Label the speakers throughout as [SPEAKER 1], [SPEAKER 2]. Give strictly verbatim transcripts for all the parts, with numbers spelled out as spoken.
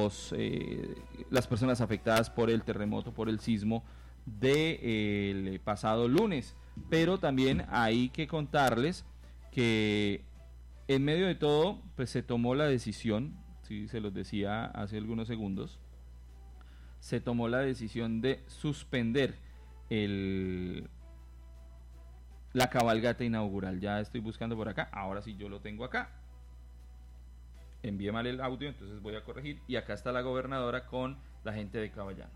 [SPEAKER 1] los eh, las personas afectadas por el terremoto, por el sismo del de, pasado lunes. Pero también hay que contarles que en medio de todo, pues se tomó la decisión, sí, se los decía hace algunos segundos, se tomó la decisión de suspender el la cabalgata inaugural. Ya estoy buscando por acá, ahora sí yo lo tengo acá. Envié mal el audio, entonces voy a corregir. Y acá está la gobernadora con la gente de Caballanos.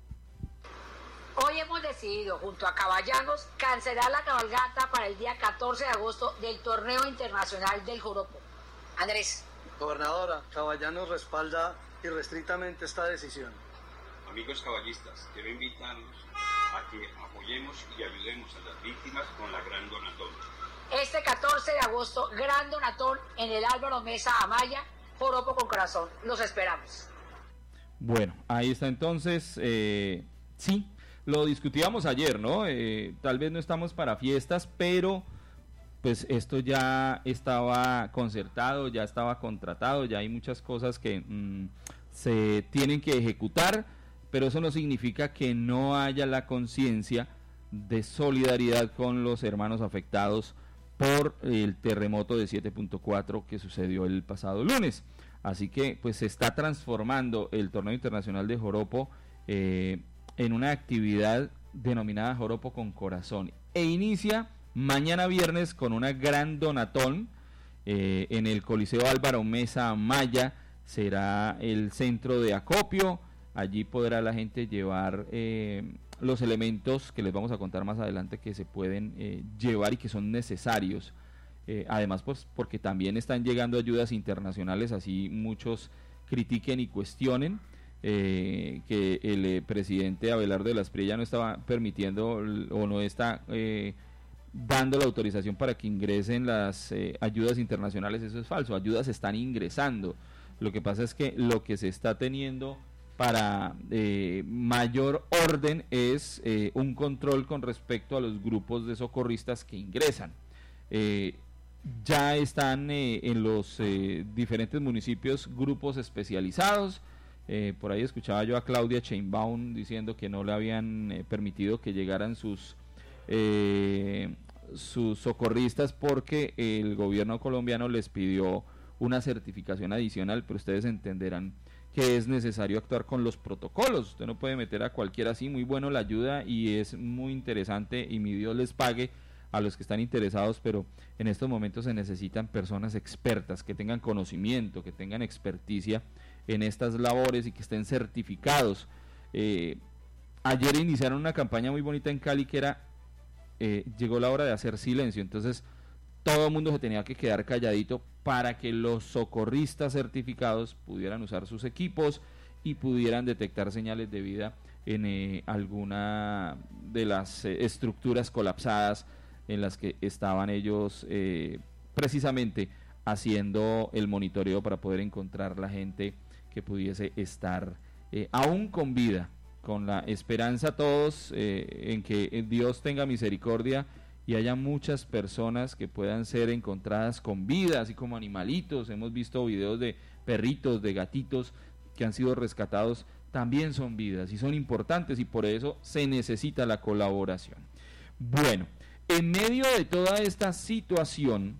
[SPEAKER 2] Hoy hemos decidido, junto a Caballanos, cancelar la cabalgata para el día catorce de agosto del Torneo Internacional del Joropo. Andrés.
[SPEAKER 3] Gobernadora, Caballanos respalda irrestrictamente esta decisión.
[SPEAKER 4] Amigos caballistas, quiero invitarlos a que apoyemos y ayudemos a las víctimas con la Gran Donatón.
[SPEAKER 2] Este catorce de agosto, Gran Donatón en el Álvaro Mesa Amaya, Joropo con Corazón. Los esperamos.
[SPEAKER 1] Bueno, ahí está entonces, eh, sí, lo discutíamos ayer, ¿no? Eh, tal vez no estamos para fiestas, pero pues esto ya estaba concertado, ya estaba contratado, ya hay muchas cosas que mmm, se tienen que ejecutar, pero eso no significa que no haya la conciencia de solidaridad con los hermanos afectados por el terremoto de siete punto cuatro que sucedió el pasado lunes. Así que pues se está transformando el Torneo Internacional de Joropo eh, en una actividad denominada Joropo con Corazón, e inicia mañana viernes con una gran donatón eh, en el Coliseo Álvaro Mesa Amaya. Será el centro de acopio. Allí podrá la gente llevar eh, los elementos que les vamos a contar más adelante que se pueden eh, llevar y que son necesarios. Eh, además, pues porque también están llegando ayudas internacionales, así muchos critiquen y cuestionen eh, que el eh, presidente Abelardo de la Espriella no estaba permitiendo o no está eh, dando la autorización para que ingresen las eh, ayudas internacionales. Eso es falso, ayudas están ingresando. Lo que pasa es que lo que se está teniendo para eh, mayor orden es eh, un control con respecto a los grupos de socorristas que ingresan. Eh, ya están eh, en los eh, diferentes municipios grupos especializados. Eh, por ahí escuchaba yo a Claudia Sheinbaum diciendo que no le habían eh, permitido que llegaran sus eh, sus socorristas porque el gobierno colombiano les pidió una certificación adicional, pero ustedes entenderán que es necesario actuar con los protocolos. Usted no puede meter a cualquiera así. Muy bueno la ayuda y es muy interesante, y mi Dios les pague a los que están interesados, pero en estos momentos se necesitan personas expertas, que tengan conocimiento, que tengan experticia en estas labores y que estén certificados. Eh, ayer iniciaron una campaña muy bonita en Cali que era, eh, llegó la hora de hacer silencio, entonces todo el mundo se tenía que quedar calladito para que los socorristas certificados pudieran usar sus equipos y pudieran detectar señales de vida en eh, alguna de las eh, estructuras colapsadas en las que estaban ellos eh, precisamente haciendo el monitoreo para poder encontrar la gente que pudiese estar eh, aún con vida, con la esperanza todos eh, en que Dios tenga misericordia y haya muchas personas que puedan ser encontradas con vida, así como animalitos. Hemos visto videos de perritos, de gatitos que han sido rescatados, también son vidas y son importantes, y por eso se necesita la colaboración. Bueno, en medio de toda esta situación,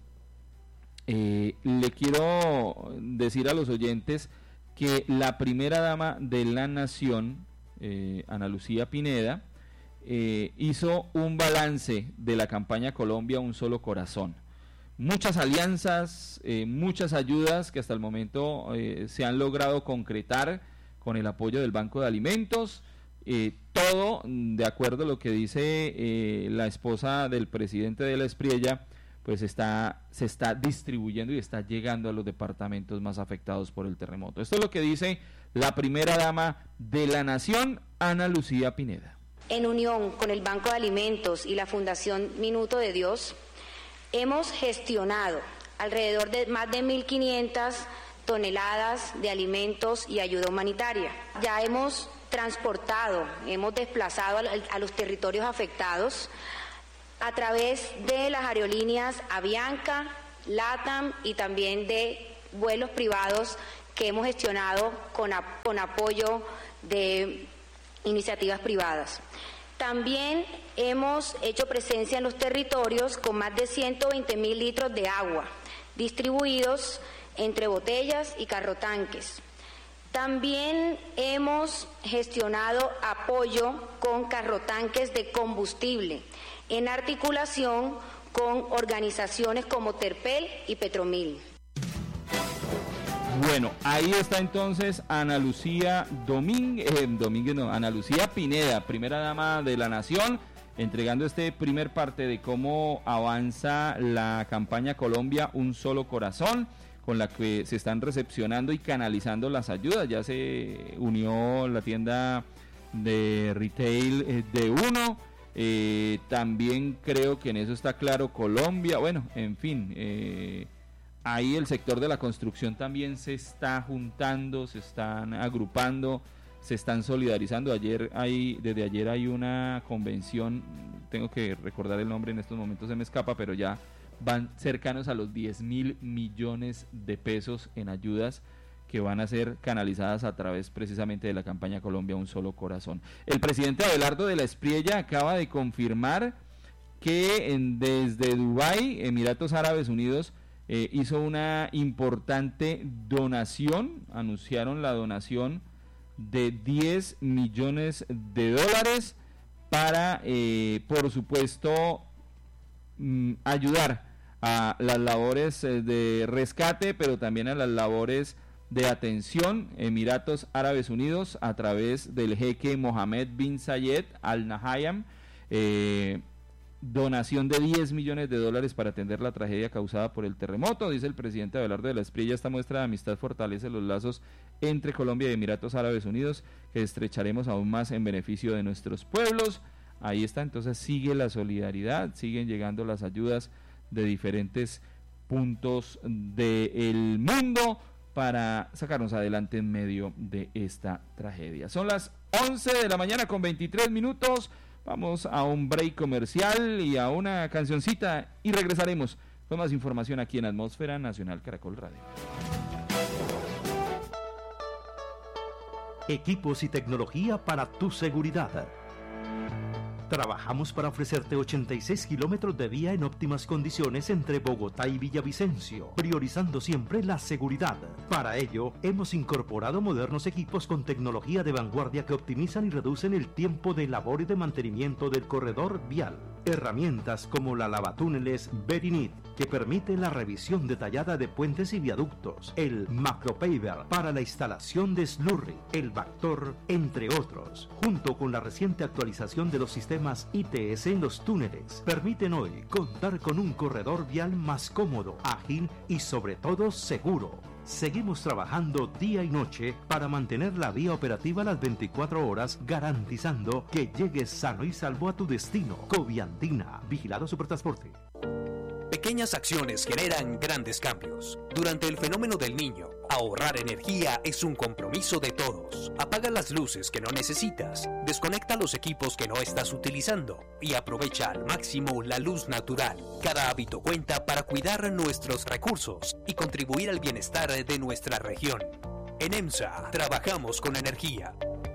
[SPEAKER 1] eh, le quiero decir a los oyentes que la primera dama de la nación, eh, Ana Lucía Pineda, Eh, hizo un balance de la campaña Colombia Un Solo Corazón. Muchas alianzas, eh, muchas ayudas que hasta el momento eh, se han logrado concretar con el apoyo del Banco de Alimentos, eh, todo de acuerdo a lo que dice eh, la esposa del presidente de la Espriella, pues está, se está distribuyendo y está llegando a los departamentos más afectados por el terremoto. Esto es lo que dice la primera dama de la nación, Ana Lucía Pineda.
[SPEAKER 5] En unión con el Banco de Alimentos y la Fundación Minuto de Dios, hemos gestionado alrededor de más de mil quinientas toneladas de alimentos y ayuda humanitaria. Ya hemos transportado, hemos desplazado a los territorios afectados a través de las aerolíneas Avianca, LATAM y también de vuelos privados que hemos gestionado con, con apoyo de iniciativas privadas. También hemos hecho presencia en los territorios con más de ciento veinte mil litros de agua, distribuidos entre botellas y carrotanques. También hemos gestionado apoyo con carrotanques de combustible, en articulación con organizaciones como Terpel y Petromil.
[SPEAKER 1] Bueno, ahí está entonces Ana Lucía Domínguez, eh, Domínguez no, Ana Lucía Pineda, primera dama de la Nación, entregando este primer parte de cómo avanza la campaña Colombia Un Solo Corazón, con la que se están recepcionando y canalizando las ayudas. Ya se unió la tienda de retail eh, de Uno, eh, también creo que en eso está claro Colombia, bueno, en fin, eh, ahí el sector de la construcción también se está juntando, se están agrupando, se están solidarizando. Ayer hay, desde ayer hay una convención, tengo que recordar el nombre, en estos momentos se me escapa, pero ya van cercanos a los diez mil millones de pesos en ayudas que van a ser canalizadas a través precisamente de la campaña Colombia Un Solo Corazón. El presidente Abelardo de la Espriella acaba de confirmar que en, desde Dubái, Emiratos Árabes Unidos, eh, hizo una importante donación, anunciaron la donación de diez millones de dólares para, eh, por supuesto, mm, ayudar a las labores eh, de rescate, pero también a las labores de atención. Emiratos Árabes Unidos, a través del jeque Mohammed bin Zayed Al Nahyan, eh, donación de diez millones de dólares para atender la tragedia causada por el terremoto. Dice el presidente Abelardo de la Espriella: esta muestra de amistad fortalece los lazos entre Colombia y Emiratos Árabes Unidos, que estrecharemos aún más en beneficio de nuestros pueblos. Ahí está, entonces sigue la solidaridad, siguen llegando las ayudas de diferentes puntos del mundo para sacarnos adelante en medio de esta tragedia. Son las once de la mañana con veintitrés minutos. Vamos a un break comercial y a una cancioncita y regresaremos con más información aquí en Atmósfera Nacional Caracol Radio.
[SPEAKER 6] Equipos y tecnología para tu seguridad. Trabajamos para ofrecerte ochenta y seis kilómetros de vía en óptimas condiciones entre Bogotá y Villavicencio, priorizando siempre la seguridad. Para ello, hemos incorporado modernos equipos con tecnología de vanguardia que optimizan y reducen el tiempo de labor y de mantenimiento del corredor vial. Herramientas como la lavatúneles Verinit, que permite la revisión detallada de puentes y viaductos, el Macropaver para la instalación de slurry, el Vactor, entre otros, junto con la reciente actualización de los sistemas I T S en los túneles, permiten hoy contar con un corredor vial más cómodo, ágil y sobre todo seguro. Seguimos trabajando día y noche para mantener la vía operativa las veinticuatro horas, garantizando que llegues sano y salvo a tu destino. Coviandina, Vigilado Supertransporte.
[SPEAKER 7] Pequeñas acciones generan grandes cambios. Durante el fenómeno del Niño, ahorrar energía es un compromiso de todos. Apaga las luces que no necesitas, desconecta los equipos que no estás utilizando y aprovecha al máximo la luz natural. Cada hábito cuenta para cuidar nuestros recursos y contribuir al bienestar de nuestra región. En EMSA trabajamos con energía.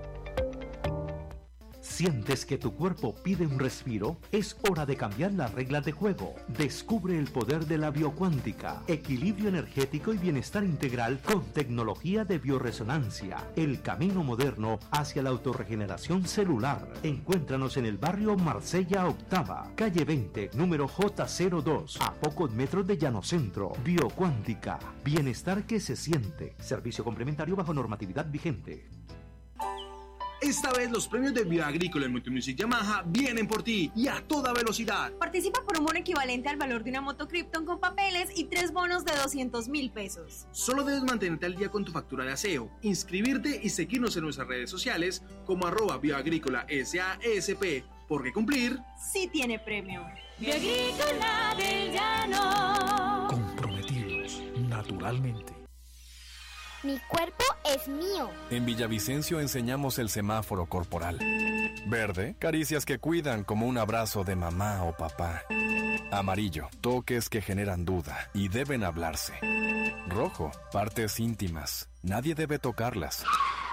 [SPEAKER 6] ¿Sientes que tu cuerpo pide un respiro? Es hora de cambiar las reglas de juego. Descubre el poder de la biocuántica, equilibrio energético y bienestar integral con tecnología de bioresonancia. El camino moderno hacia la autorregeneración celular. Encuéntranos en el barrio Marsella Octava, calle veinte, número J cero dos, a pocos metros de Llanocentro. Biocuántica, bienestar que se siente. Servicio complementario bajo normatividad vigente.
[SPEAKER 8] Esta vez los premios de Bioagrícola en Multimusic Yamaha vienen por ti y a toda velocidad.
[SPEAKER 9] Participa por un bono equivalente al valor de una moto Krypton con papeles y tres bonos de doscientos mil pesos.
[SPEAKER 8] Solo debes mantenerte al día con tu factura de aseo, inscribirte y seguirnos en nuestras redes sociales como arroba Bioagrícola S A S P, porque cumplir
[SPEAKER 9] sí tiene premio.
[SPEAKER 10] Bioagrícola del Llano.
[SPEAKER 11] Comprometidos naturalmente.
[SPEAKER 12] Mi cuerpo es mío.
[SPEAKER 13] En Villavicencio enseñamos el semáforo corporal. Verde, caricias que cuidan como un abrazo de mamá o papá. Amarillo, toques que generan duda y deben hablarse. Rojo, partes íntimas. Nadie debe tocarlas.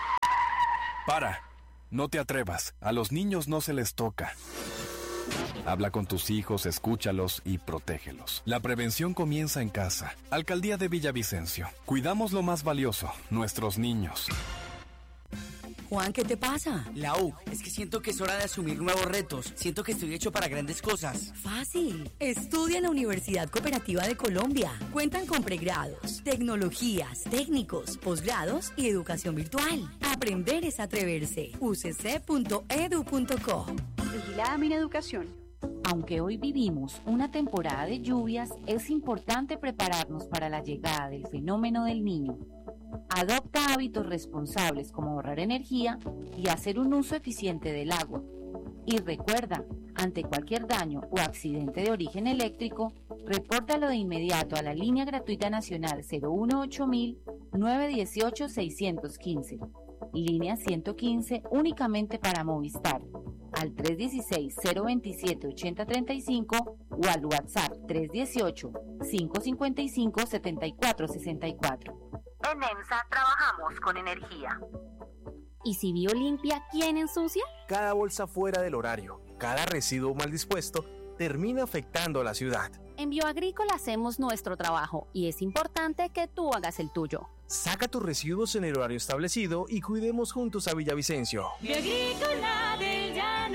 [SPEAKER 13] Para. No te atrevas. A los niños no se les toca. Habla con tus hijos, escúchalos y protégelos. La prevención comienza en casa. Alcaldía de Villavicencio. Cuidamos lo más valioso, nuestros niños.
[SPEAKER 14] Juan, ¿qué te pasa? Lau, es que siento que es hora de asumir nuevos retos. Siento que estoy hecho para grandes cosas.
[SPEAKER 15] Fácil. Estudia en la Universidad Cooperativa de Colombia. Cuentan con pregrados, tecnologías, técnicos, posgrados y educación virtual. Aprender es atreverse. u c c punto e d u punto co.
[SPEAKER 16] Vigilada Mineducación.
[SPEAKER 17] Aunque hoy vivimos una temporada de lluvias, es importante prepararnos para la llegada del fenómeno del Niño. Adopta hábitos responsables como ahorrar energía y hacer un uso eficiente del agua. Y recuerda, ante cualquier daño o accidente de origen eléctrico, repórtalo de inmediato a la línea gratuita nacional cero uno ocho mil, nueve uno ocho, seis uno cinco, línea ciento quince únicamente para Movistar, al tres uno seis, cero dos siete, ocho cero tres cinco o al WhatsApp tres uno ocho, cinco cinco cinco, siete cuatro seis cuatro.
[SPEAKER 18] En EMSA trabajamos con energía.
[SPEAKER 19] ¿Y si Biolimpia, quién ensucia?
[SPEAKER 20] Cada bolsa fuera del horario, cada residuo mal dispuesto, termina afectando a la ciudad.
[SPEAKER 19] En Bioagrícola hacemos nuestro trabajo y es importante que tú hagas el tuyo.
[SPEAKER 20] Saca tus residuos en el horario establecido y cuidemos juntos a Villavicencio.
[SPEAKER 10] Bioagrícola del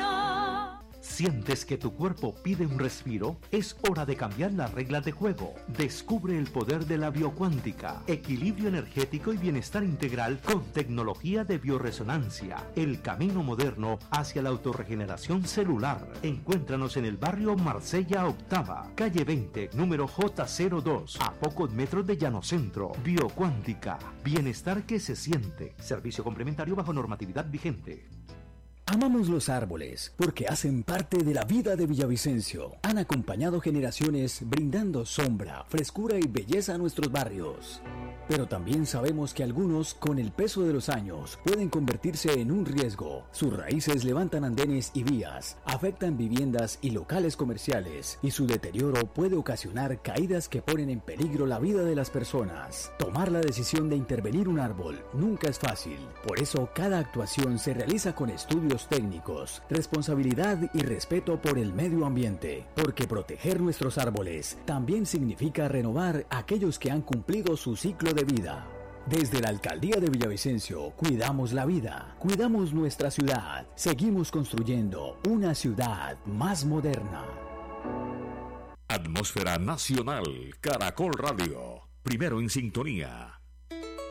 [SPEAKER 10] Llano.
[SPEAKER 6] ¿Sientes que tu cuerpo pide un respiro? Es hora de cambiar las reglas de juego. Descubre el poder de la biocuántica, equilibrio energético y bienestar integral con tecnología de bioresonancia. El camino moderno hacia la autorregeneración celular. Encuéntranos en el barrio Marsella Octava, calle veinte, número J cero dos, a pocos metros de Llano Centro. Biocuántica, bienestar que se siente. Servicio complementario bajo normatividad vigente.
[SPEAKER 21] Amamos los árboles porque hacen parte de la vida de Villavicencio. Han acompañado generaciones brindando sombra, frescura y belleza a nuestros barrios. Pero también sabemos que algunos, con el peso de los años, pueden convertirse en un riesgo. Sus raíces levantan andenes y vías, afectan viviendas y locales comerciales, y su deterioro puede ocasionar caídas que ponen en peligro la vida de las personas. Tomar la decisión de intervenir un árbol nunca es fácil. Por eso, cada actuación se realiza con estudios técnicos, responsabilidad y respeto por el medio ambiente, porque proteger nuestros árboles también significa renovar aquellos que han cumplido su ciclo de vida. Desde la Alcaldía de Villavicencio, cuidamos la vida, cuidamos nuestra ciudad, seguimos construyendo una ciudad más moderna.
[SPEAKER 22] Atmósfera Nacional, Caracol Radio, primero en sintonía.